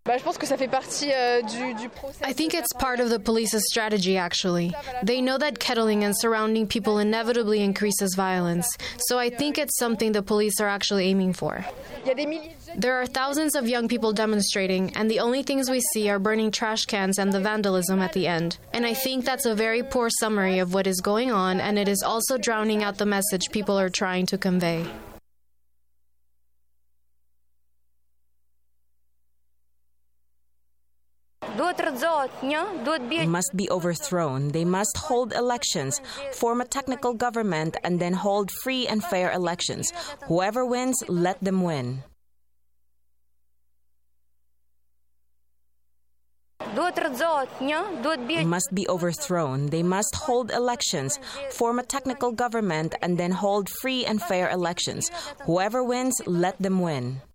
I think it's part of the police's strategy, actually. They know that kettling and surrounding people inevitably increases violence, so I think it's something the police are actually aiming for. There are thousands of young people demonstrating, and the only things we see are burning trash cans and the vandalism at the end. And I think that's a very poor summary of what is going on, and it is also drowning out the message people are trying to convey. Must be overthrown. They must hold elections, form a technical government, and then hold free and fair elections. Whoever wins, let them win. Must be overthrown. They must hold elections, form a technical government, and then hold free and fair elections. Whoever wins, let them win.